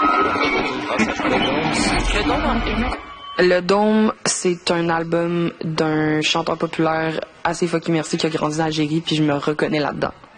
Le Dôme, c'est un album d'un chanteur populaire assez fucking merci qui a grandi en Algérie, puis je me reconnais là-dedans.